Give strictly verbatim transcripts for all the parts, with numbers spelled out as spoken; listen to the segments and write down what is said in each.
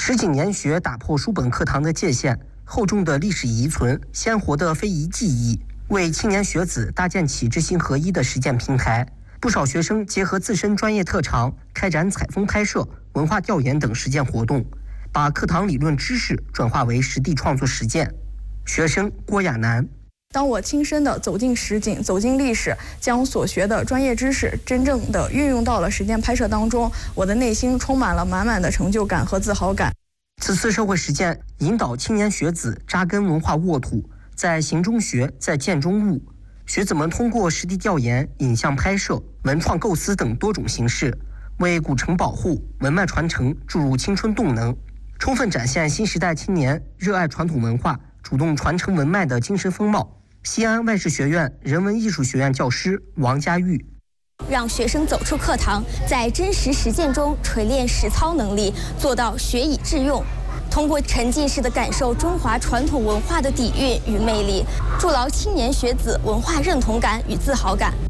石井年学打破书本课堂的界限，厚重的历史遗存，鲜活的非遗技艺，为青年学子搭建起知行合一的实践平台。不少学生结合自身专业特长，开展采风拍摄、文化调研等实践活动，把课堂理论知识转化为实地创作实践。学生郭亚楠。 当我亲身的走进实景，走进历史，将所学的专业知识真正的运用到了实践拍摄当中，我的内心充满了满满的成就感和自豪感。 此次社会实践引导青年学子扎根文化沃土，在行中学，在建中悟。学子们通过实地调研、影像拍摄、文创构思等多种形式，为古城保护、文脉传承注入青春动能，充分展现新时代青年热爱传统文化、主动传承文脉的精神风貌。西安外事学院人文艺术学院教师王佳玉， 让学生走出课堂，在真实实践中锤炼实操能力，做到学以致用，通过沉浸式的感受中华传统文化的底蕴与魅力，筑牢青年学子文化认同感与自豪感。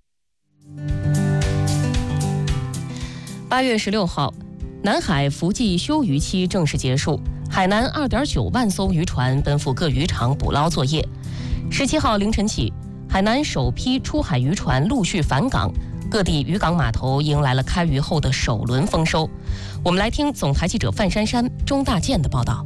八月十六号，南海伏季休渔期正式结束，海南二点九万艘渔船奔赴各渔场捕捞作业。十七号凌晨起，海南首批出海渔船陆续返港，各地渔港码头迎来了开渔后的首轮丰收。我们来听总台记者范珊珊、钟大健的报道。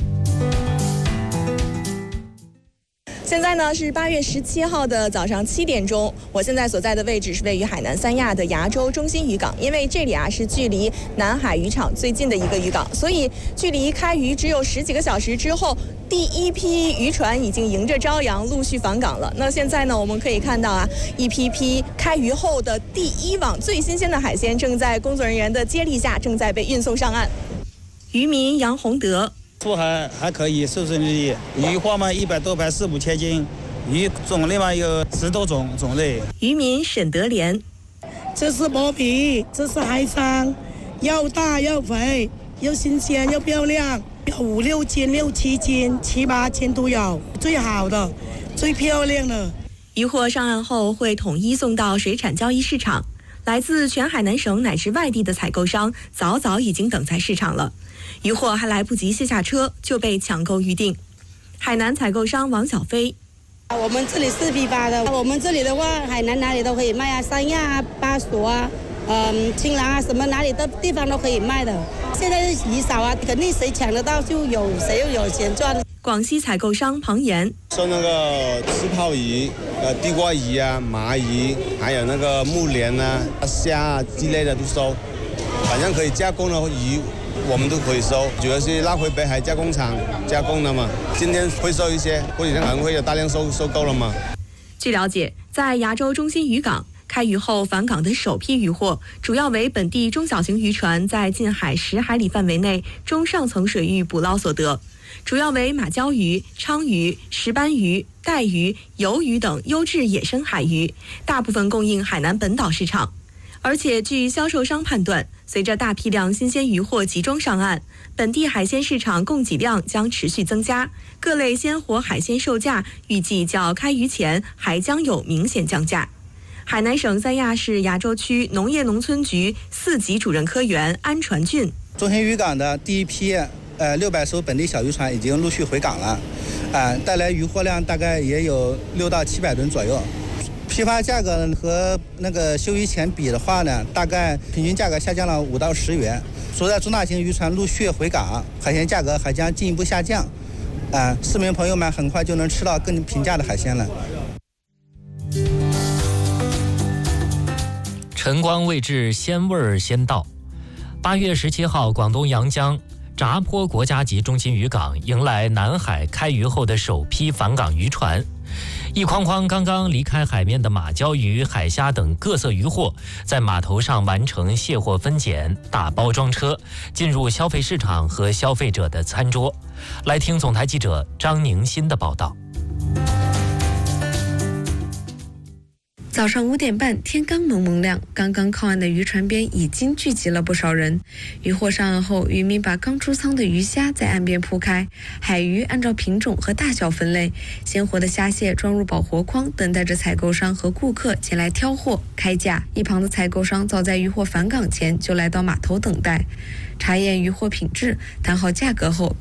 现在呢是八月十七号的早上七点钟，我现在所在的位置是位于海南三亚的崖州中心渔港，因为这里啊是距离南海渔场最近的一个渔港，所以距离开渔只有十几个小时之后，第一批渔船已经迎着朝阳陆续返港了。那现在呢，我们可以看到啊，一批批开渔后的第一网最新鲜的海鲜正在工作人员的接力下正在被运送上岸。渔民杨洪德。 出海还可以，顺顺利利。鱼货嘛，一百多排，四五千斤。鱼种类嘛有十多种种类。 渔民沈德莲， 这是剥皮，这是海参，又大又肥，又新鲜又漂亮，有五六斤、六七斤、七八斤都有，最好的、最漂亮的。 渔货上岸后会统一送到水产交易市场，来自全海南省乃至外地的采购商早早已经等在市场了。渔货还来不及卸下车就被抢购预定。海南采购商王小飞， 我们这里是批发的，我们这里的话，海南哪里都可以卖啊，三亚啊、巴蜀啊、嗯、青廊啊，什么哪里的地方都可以卖的。现在鱼少啊，肯定谁抢得到就有谁又有钱赚。 广西采购商庞岩， 收那个吃泡鱼、呃地瓜鱼啊、麻鱼，还有那个木莲啊、虾啊之类的都收，反正可以加工的鱼。我们都可以收，主要是拉回北海加工厂加工的嘛。今天会收一些，过几天可能会有大量收收购了嘛。 据了解，在崖州中心渔港开渔后返港的首批渔货，主要为本地中小型渔船在近海十海里范围内中上层水域捕捞所得，主要为马鲛鱼、鲳鱼、石斑鱼、带鱼、鱿鱼等优质野生海鱼，大部分供应海南本岛市场。而且据销售商判断，随着大批量新鲜渔货集中上岸，本地海鲜市场供给量将持续增加，各类鲜活海鲜售价预计较开渔前还将有明显降价。海南省三亚市崖州区农业农村局四级主任科员安传俊， 中心渔港的第一批呃六百艘本地小渔船已经陆续回港了，啊、呃，带来渔货量大概也有六到七百吨左右。批发价格和那个休渔前比的话呢，大概平均价格下降了五到十元。随着中大型渔船陆续回港，海鲜价格还将进一步下降。啊、呃，市民朋友们很快就能吃到更平价的海鲜了。 晨光未至，鲜味儿先到。八月十七号，广东阳江闸坡国家级中心渔港迎来南海开渔后的首批返港渔船。一筐筐刚刚离开海面的马鲛鱼、海虾等各色渔货，在码头上完成卸货分拣、大包装车，进入消费市场和消费者的餐桌。来听总台记者张宁新的报道。 早上五点半，天刚蒙蒙亮，刚刚靠岸的渔船边已经聚集了不少人。渔货上岸后，渔民把刚出仓的鱼虾在岸边铺开，海鱼按照品种和大小分类，鲜活的虾蟹装入保活筐，等待着采购商和顾客前来挑货开价。一旁的采购商早在渔货返港前就来到码头等待，查验渔货品质，谈好价格后